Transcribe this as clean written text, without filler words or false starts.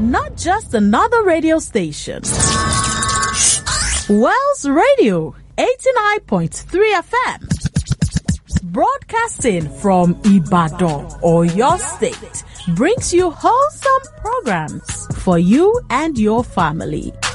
not just another radio station. Wells Radio, 89.3 FM. Broadcasting from Ibadan, or your state, brings you wholesome programs for you and your family.